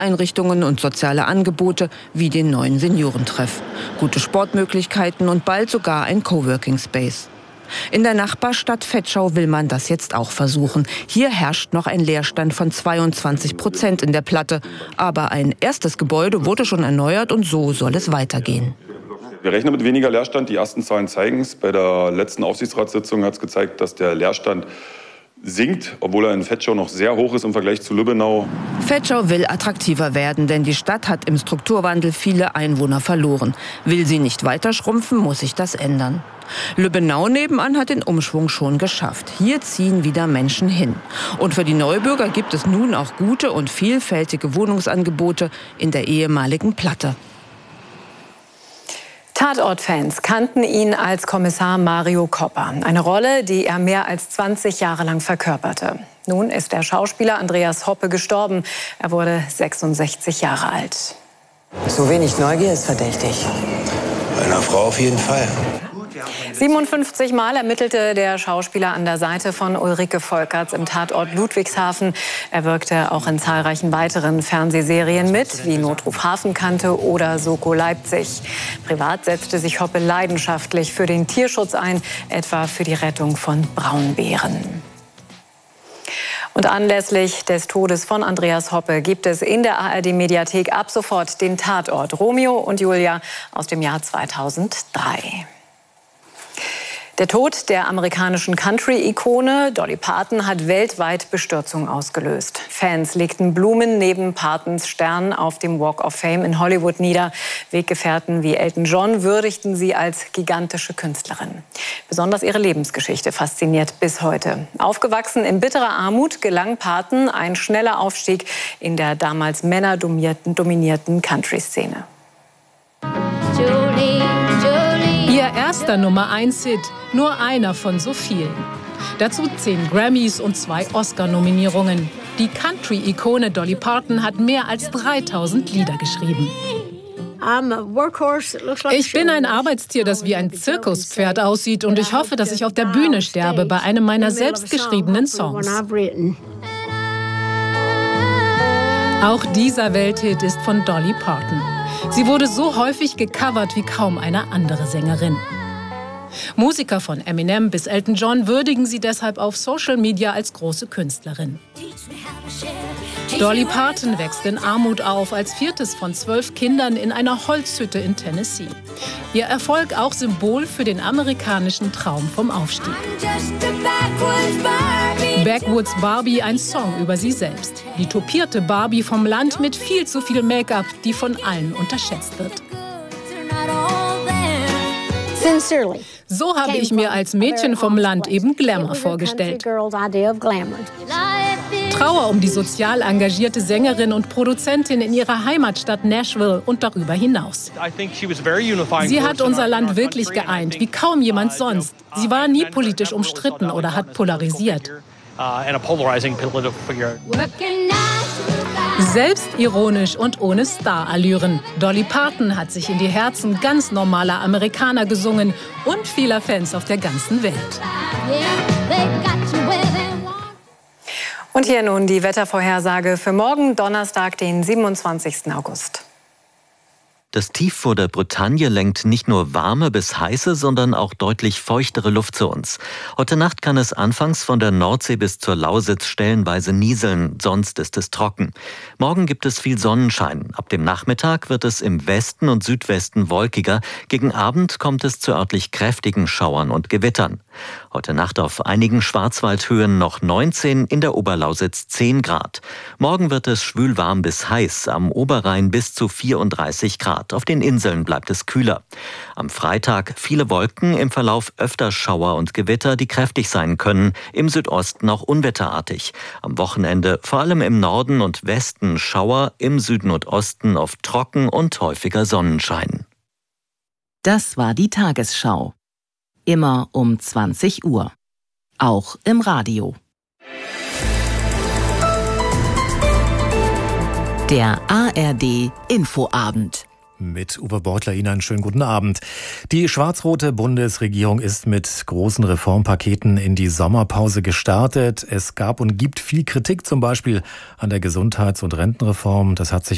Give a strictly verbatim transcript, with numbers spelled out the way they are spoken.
Einrichtungen und soziale Angebote wie den neuen Seniorentreff, gute Sportmöglichkeiten und bald sogar ein Coworking Space. In der Nachbarstadt Vetschau will man das jetzt auch versuchen. Hier herrscht noch ein Leerstand von zweiundzwanzig Prozent in der Platte. Aber ein erstes Gebäude wurde schon erneuert und so soll es weitergehen. Wir rechnen mit weniger Leerstand. Die ersten Zahlen zeigen es. Bei der letzten Aufsichtsratssitzung hat es gezeigt, dass der Leerstand sinkt, obwohl er in Vetschau noch sehr hoch ist im Vergleich zu Lübbenau. Vetschau will attraktiver werden, denn die Stadt hat im Strukturwandel viele Einwohner verloren. Will sie nicht weiter schrumpfen, muss sich das ändern. Lübbenau nebenan hat den Umschwung schon geschafft. Hier ziehen wieder Menschen hin. Und für die Neubürger gibt es nun auch gute und vielfältige Wohnungsangebote in der ehemaligen Platte. Tatort-Fans kannten ihn als Kommissar Mario Coppa. Eine Rolle, die er mehr als zwanzig Jahre lang verkörperte. Nun ist der Schauspieler Andreas Hoppe gestorben. Er wurde sechsundsechzig Jahre alt. So wenig Neugier ist verdächtig. Bei einer Frau auf jeden Fall. siebenundfünfzig Mal ermittelte der Schauspieler an der Seite von Ulrike Volkerts im Tatort Ludwigshafen. Er wirkte auch in zahlreichen weiteren Fernsehserien mit, wie Notruf Hafenkante oder Soko Leipzig. Privat setzte sich Hoppe leidenschaftlich für den Tierschutz ein, etwa für die Rettung von Braunbären. Und anlässlich des Todes von Andreas Hoppe gibt es in der A R D-Mediathek ab sofort den Tatort Romeo und Julia aus dem Jahr zweitausenddrei. Der Tod der amerikanischen Country-Ikone Dolly Parton hat weltweit Bestürzung ausgelöst. Fans legten Blumen neben Partons Stern auf dem Walk of Fame in Hollywood nieder. Weggefährten wie Elton John würdigten sie als gigantische Künstlerin. Besonders ihre Lebensgeschichte fasziniert bis heute. Aufgewachsen in bitterer Armut gelang Parton ein schneller Aufstieg in der damals männerdominierten Country-Szene. Ihr erster Nummer eins Hit, nur einer von so vielen. Dazu zehn Grammys und zwei Oscar-Nominierungen. Die Country-Ikone Dolly Parton hat mehr als dreitausend Lieder geschrieben. Ich bin ein Arbeitstier, das wie ein Zirkuspferd aussieht, und ich hoffe, dass ich auf der Bühne sterbe bei einem meiner selbstgeschriebenen Songs. Auch dieser Welthit ist von Dolly Parton. Sie wurde so häufig gecovert wie kaum eine andere Sängerin. Musiker von Eminem bis Elton John würdigen sie deshalb auf Social Media als große Künstlerin. Dolly Parton wächst in Armut auf, als viertes von zwölf Kindern in einer Holzhütte in Tennessee. Ihr Erfolg auch Symbol für den amerikanischen Traum vom Aufstieg. Backwoods Barbie, ein Song über sie selbst. Die topierte Barbie vom Land mit viel zu viel Make-up, die von allen unterschätzt wird. So habe ich mir als Mädchen vom Land eben Glamour vorgestellt. Trauer um die sozial engagierte Sängerin und Produzentin in ihrer Heimatstadt Nashville und darüber hinaus. Sie hat unser Land wirklich geeint, wie kaum jemand sonst. Sie war nie politisch umstritten oder hat polarisiert. Selbstironisch und ohne Starallüren. Dolly Parton hat sich in die Herzen ganz normaler Amerikaner gesungen und vieler Fans auf der ganzen Welt. Und hier nun die Wettervorhersage für morgen, Donnerstag, den siebenundzwanzigsten August. Das Tief vor der Bretagne lenkt nicht nur warme bis heiße, sondern auch deutlich feuchtere Luft zu uns. Heute Nacht kann es anfangs von der Nordsee bis zur Lausitz stellenweise nieseln, sonst ist es trocken. Morgen gibt es viel Sonnenschein. Ab dem Nachmittag wird es im Westen und Südwesten wolkiger. Gegen Abend kommt es zu örtlich kräftigen Schauern und Gewittern. Heute Nacht auf einigen Schwarzwaldhöhen noch neunzehn, in der Oberlausitz zehn Grad. Morgen wird es schwülwarm bis heiß, am Oberrhein bis zu vierunddreißig Grad. Auf den Inseln bleibt es kühler. Am Freitag viele Wolken, im Verlauf öfter Schauer und Gewitter, die kräftig sein können, im Südosten auch unwetterartig. Am Wochenende vor allem im Norden und Westen Schauer, im Süden und Osten oft trocken und häufiger Sonnenschein. Das war die Tagesschau. Immer um zwanzig Uhr. Auch im Radio. Der A R D Infoabend. Mit Uwe Beutler Ihnen einen schönen guten Abend. Die schwarz-rote Bundesregierung ist mit großen Reformpaketen in die Sommerpause gestartet. Es gab und gibt viel Kritik, zum Beispiel an der Gesundheits- und Rentenreform. Das hat sich